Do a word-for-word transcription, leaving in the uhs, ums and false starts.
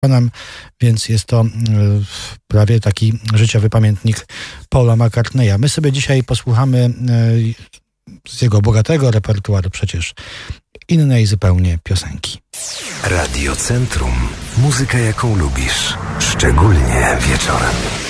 panem, więc jest to y, prawie taki życiowy pamiętnik Paula McCartneya. My sobie dzisiaj posłuchamy y, z jego bogatego repertuaru przecież innej zupełnie piosenki. Radio Centrum. Muzyka, jaką lubisz, szczególnie wieczorem.